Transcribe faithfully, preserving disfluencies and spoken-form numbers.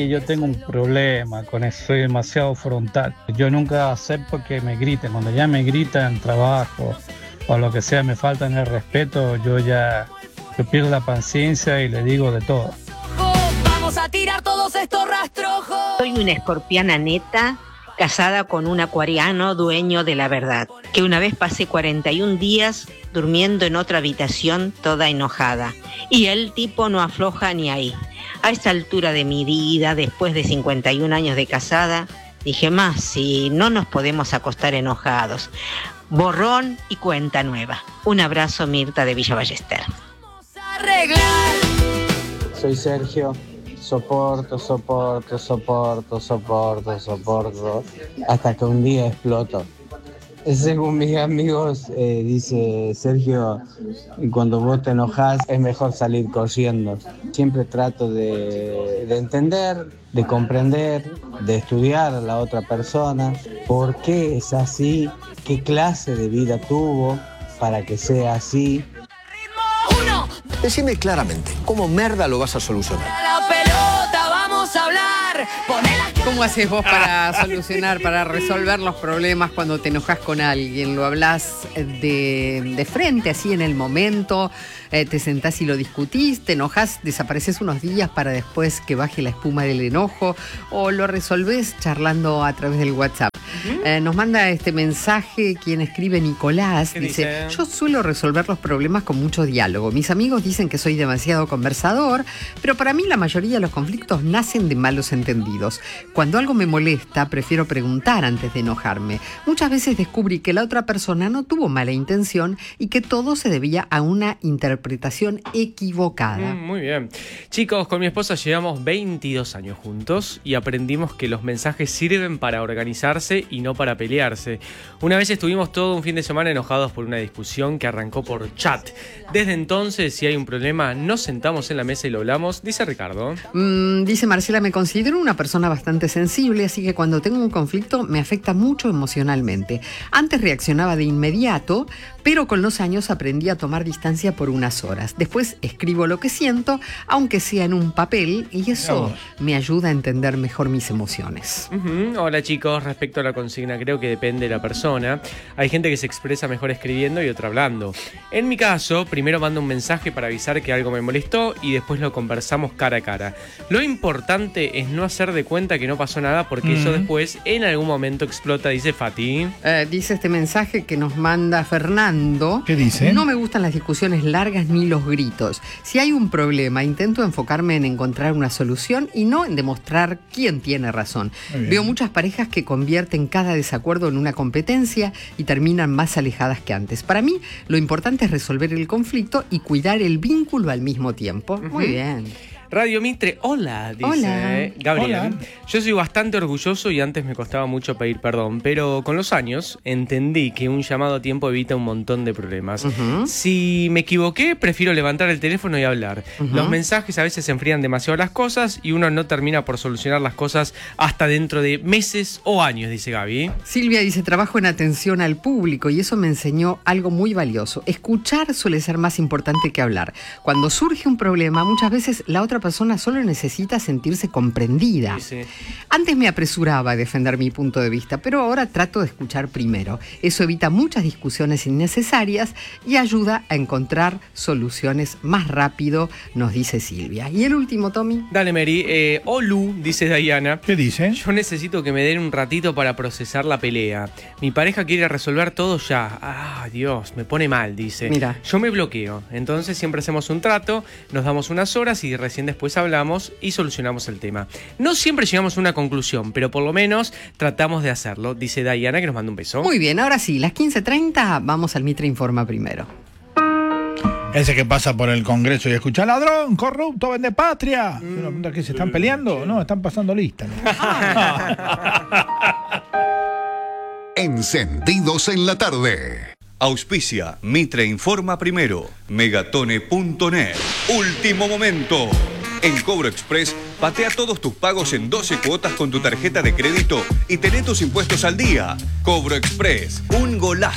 que yo tengo un problema con eso, soy demasiado frontal. Yo nunca acepto que me griten. Cuando ya me gritan en trabajo o lo que sea, me faltan el respeto, yo ya yo pierdo la paciencia y le digo de todo. Vamos a tirar todos estos rastrojos. Soy una escorpiana neta, casada con un acuariano dueño de la verdad, que una vez pasé cuarenta y un días durmiendo en otra habitación toda enojada, y el tipo no afloja ni ahí. A esta altura de mi vida, después de cincuenta y un años de casada, dije, más si no nos podemos acostar enojados. Borrón y cuenta nueva. Un abrazo, Mirta de Villa Ballester. Soy Sergio. Soporto, soporto, soporto, soporto, soporto, hasta que un día exploto. Según mis amigos, eh, dice Sergio, cuando vos te enojás es mejor salir corriendo. Siempre trato de, de entender, de comprender, de estudiar a la otra persona, por qué es así, qué clase de vida tuvo para que sea así. Decime claramente, ¿cómo merda lo vas a solucionar? La pelota, vamos a hablar. ¿Cómo haces vos para solucionar, para resolver los problemas cuando te enojas con alguien? ¿Lo hablas de, de frente, así en el momento? Eh, ¿Te sentás y lo discutís? ¿Te enojás, desapareces unos días para después que baje la espuma del enojo? ¿O lo resolvés charlando a través del WhatsApp? Uh-huh. Eh, nos manda este mensaje quien escribe Nicolás. Dice, dice, yo suelo resolver los problemas con mucho diálogo. Mis amigos dicen que soy demasiado conversador, pero para mí la mayoría de los conflictos nacen de malos entendidos. Cuando algo me molesta, prefiero preguntar antes de enojarme. Muchas veces descubrí que la otra persona no tuvo mala intención y que todo se debía a una interpretación equivocada. Mm, muy bien. Chicos, con mi esposa llevamos veintidós años juntos y aprendimos que los mensajes sirven para organizarse y no para pelearse. Una vez estuvimos todo un fin de semana enojados por una discusión que arrancó por chat. Desde entonces, si hay un problema, nos sentamos en la mesa y lo hablamos, dice Ricardo. Mm, dice Marcela, me considero una persona bastante sensible, así que cuando tengo un conflicto me afecta mucho emocionalmente. Antes reaccionaba de inmediato, pero con los años aprendí a tomar distancia por unas horas. Después escribo lo que siento, aunque sea en un papel, y eso me ayuda a entender mejor mis emociones. Uh-huh. Hola chicos, respecto a la consigna, creo que depende de la persona. Hay gente que se expresa mejor escribiendo y otra hablando. En mi caso, primero mando un mensaje para avisar que algo me molestó y después lo conversamos cara a cara. Lo importante es no hacer de cuenta que no pasó nada, porque mm. eso después en algún momento explota, dice Fati. Eh, dice este mensaje que nos manda Fernando. ¿Qué dice? No me gustan las discusiones largas ni los gritos. Si hay un problema, intento enfocarme en encontrar una solución y no en demostrar quién tiene razón. Veo muchas parejas que convierten cada desacuerdo en una competencia y terminan más alejadas que antes. Para mí, lo importante es resolver el conflicto y cuidar el vínculo al mismo tiempo. Uh-huh. Muy bien. Radio Mitre, hola, dice hola. Gabriel. Hola. Yo soy bastante orgulloso y antes me costaba mucho pedir perdón, pero con los años entendí que un llamado a tiempo evita un montón de problemas. Uh-huh. Si me equivoqué, prefiero levantar el teléfono y hablar. Uh-huh. Los mensajes a veces enfrían demasiado las cosas y uno no termina por solucionar las cosas hasta dentro de meses o años, dice Gaby. Silvia dice, trabajo en atención al público y eso me enseñó algo muy valioso. Escuchar suele ser más importante que hablar. Cuando surge un problema, muchas veces la otra persona solo necesita sentirse comprendida. Sí, sí. Antes me apresuraba a defender mi punto de vista, pero ahora trato de escuchar primero. Eso evita muchas discusiones innecesarias y ayuda a encontrar soluciones más rápido, nos dice Silvia. ¿Y el último, Tommy? Dale, Mary. Eh, Olu, dice Diana. ¿Qué dice? Yo necesito que me den un ratito para procesar la pelea. Mi pareja quiere resolver todo ya. Ah, Dios, me pone mal, dice. Mira. Yo me bloqueo. Entonces siempre hacemos un trato, nos damos unas horas y recién después hablamos y solucionamos el tema. No siempre llegamos a una conclusión, pero por lo menos tratamos de hacerlo, dice Diana, que nos manda un beso. Muy bien, ahora sí, las quince treinta, vamos al Mitre Informa primero. Ese que pasa por el Congreso y escucha ladrón, corrupto, vende patria. Mm. Uno pregunta, ¿qué se están peleando? No, están pasando lista. Encendidos en la tarde. Auspicia Mitre Informa Primero, Megatone punto net. Último momento. En Cobro Express, patea todos tus pagos en doce cuotas con tu tarjeta de crédito y tené tus impuestos al día. Cobro Express, un golazo.